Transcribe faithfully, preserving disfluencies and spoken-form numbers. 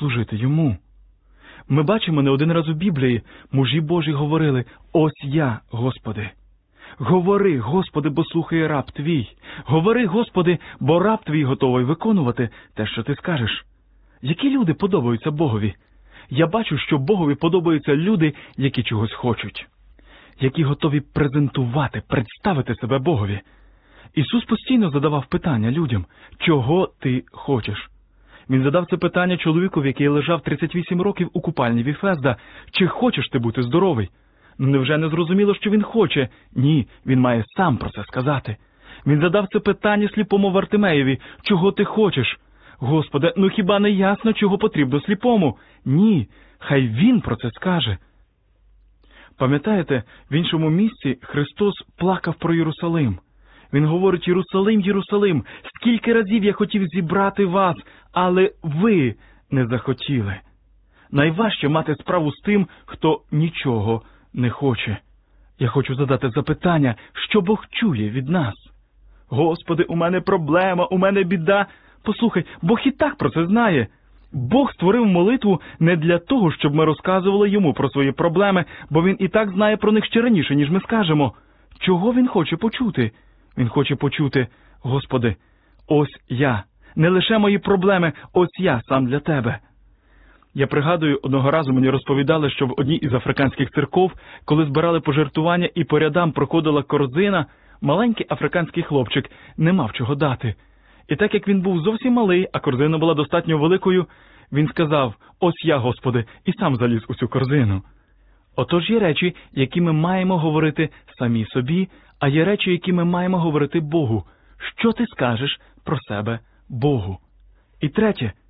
служити Йому. Ми бачимо не один раз у Біблії, мужі Божі говорили: «Ось я, Господи». Говори, Господи, бо слухає раб Твій. Говори, Господи, бо раб Твій готовий виконувати те, що Ти скажеш. Які люди подобаються Богові? Я бачу, що Богові подобаються люди, які чогось хочуть, які готові презентувати, представити себе Богові. Ісус постійно задавав питання людям: «Чого ти хочеш?» Він задав це питання чоловікові, який лежав тридцять вісім років у купальні Віфезда: «Чи хочеш ти бути здоровий?» Ну, невже не зрозуміло, що він хоче? Ні, він має сам про це сказати. Він задав це питання сліпому Вартимеєві: «Чого ти хочеш?» Господи, ну хіба не ясно, чого потрібно сліпому? Ні, хай він про це скаже. Пам'ятаєте, в іншому місці Христос плакав про Єрусалим. Він говорить: «Єрусалим, Єрусалим, скільки разів я хотів зібрати вас, але ви не захотіли». Найважче мати справу з тим, хто нічого не хоче. Я хочу задати запитання, що Бог чує від нас? «Господи, у мене проблема, у мене біда». Послухай, Бог і так про це знає. Бог створив молитву не для того, щоб ми розказували Йому про свої проблеми, бо Він і так знає про них ще раніше, ніж ми скажемо. Чого Він хоче почути? Він хоче почути: «Господи, ось я, не лише мої проблеми, ось я сам для Тебе». Я пригадую, одного разу мені розповідали, що в одній із африканських церков, коли збирали пожертвування і по рядам проходила корзина, маленький африканський хлопчик не мав чого дати. І так як він був зовсім малий, а корзина була достатньо великою, він сказав: «Ось я, Господи», і сам заліз у цю корзину. Отож є речі, які ми маємо говорити самі собі, а є речі, які ми маємо говорити Богу. Що ти скажеш про себе Богу? І третє,